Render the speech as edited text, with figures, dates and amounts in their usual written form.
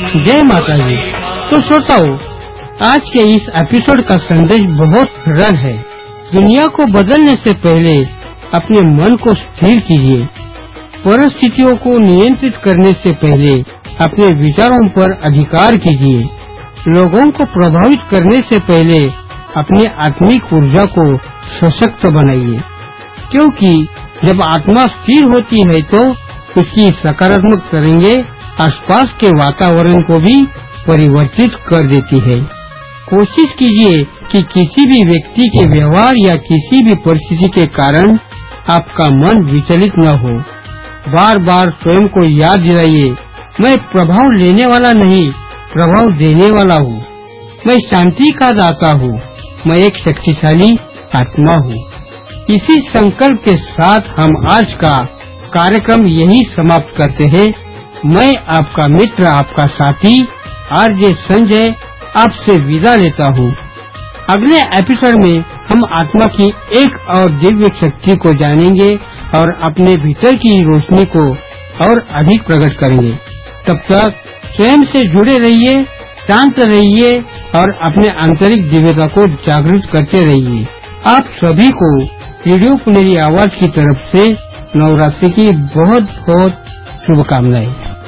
जय माता जी। तो श्रोताओं, आज के इस एपिसोड का संदेश बहुत सरल है। दुनिया को बदलने से पहले अपने मन को स्थिर कीजिए। परिस्थितियों को नियंत्रित करने से पहले अपने विचारों पर अधिकार कीजिए। लोगों को प्रभावित करने से पहले अपनी आत्मिक ऊर्जा को सशक्त बनाइए, क्योंकि जब आत्मा स्थिर होती है तो उसकी सकारात्मक तरंगे आसपास के वातावरण को भी परिवर्तित कर देती है। कोशिश कीजिए कि किसी भी व्यक्ति के व्यवहार या किसी भी परिस्थिति के कारण आपका मन विचलित न हो। बार बार स्वयं को याद दिलाइए, मैं प्रभाव लेने वाला नहीं, प्रभाव देने वाला हूँ। मैं शांति का दाता हूँ, मैं एक शक्तिशाली आत्मा हूँ। इसी संकल्प के साथ हम आज का कार्यक्रम यही समाप्त करते हैं। मैं आपका मित्र, आपका साथी आरजे संजय आपसे विदा लेता हूँ। अगले एपिसोड में हम आत्मा की एक और दिव्य शक्ति को जानेंगे और अपने भीतर की रोशनी को और अधिक प्रकट करेंगे। तब तक स्वयं से जुड़े रहिए, शांत रहिए और अपने आंतरिक दिव्यता को जागृत करते रहिए। आप सभी को रेडियो पुनेरी आवाज की तरफ से नवरात्रि की बहुत बहुत शुभकामनाएं।